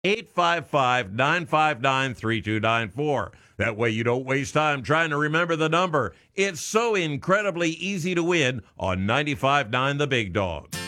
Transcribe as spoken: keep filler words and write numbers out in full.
eight five five, nine five nine, three two nine four. That way you don't waste time trying to remember the number. It's so incredibly easy to win on ninety-five point nine The Big Dog.